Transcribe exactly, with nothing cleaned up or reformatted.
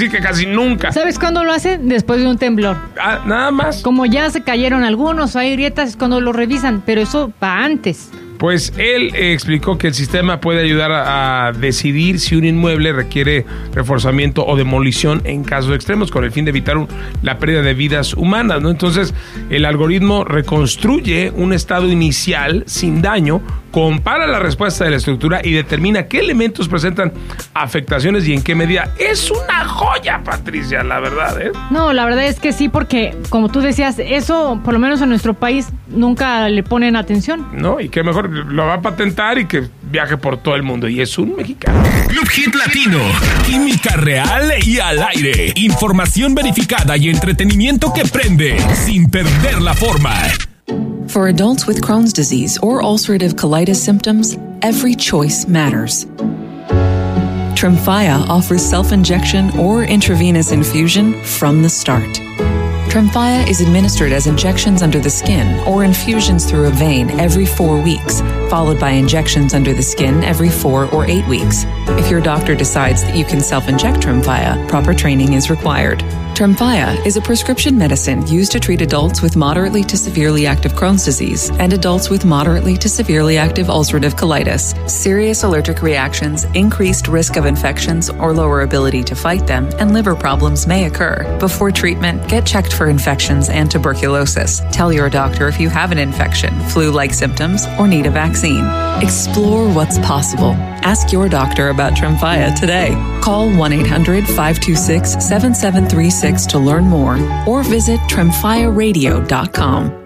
decir que casi nunca. ¿Sabes cuándo lo hace? Después de un temblor. Ah, nada más. Como ya se cayeron algunos o hay grietas, es cuando lo revisan, pero eso va antes. Pues él eh, explicó que el sistema puede ayudar a, a decidir si un inmueble requiere reforzamiento o demolición en casos extremos, con el fin de evitar un, la pérdida de vidas humanas, ¿no? Entonces, el algoritmo reconstruye un estado inicial sin daño, compara la respuesta de la estructura y determina qué elementos presentan afectaciones y en qué medida. Es una joya, Patricia, la verdad, ¿eh? No, la verdad es que sí, porque como tú decías, eso, por lo menos en nuestro país, nunca le ponen atención. No, y qué mejor, lo va a patentar y que viaje por todo el mundo. Y es un mexicano. Club Hit Latino. Química real y al aire. Información verificada y entretenimiento que prende sin perder la forma. For adults with Crohn's disease or ulcerative colitis symptoms, every choice matters. Tremfya offers self-injection or intravenous infusion from the start. Tremfya is administered as injections under the skin or infusions through a vein every four weeks, followed by injections under the skin every four or eight weeks. If your doctor decides that you can self-inject Tremfya, proper training is required. Tremfya is a prescription medicine used to treat adults with moderately to severely active Crohn's disease and adults with moderately to severely active ulcerative colitis. Serious allergic reactions, increased risk of infections or lower ability to fight them, and liver problems may occur. Before treatment, get checked for infections and tuberculosis. Tell your doctor if you have an infection, flu-like symptoms, or need a vaccine. Explore what's possible. Ask your doctor about Tremfya today. Call one eight hundred five two six seven seven three six to learn more or visit tremfya radio dot com.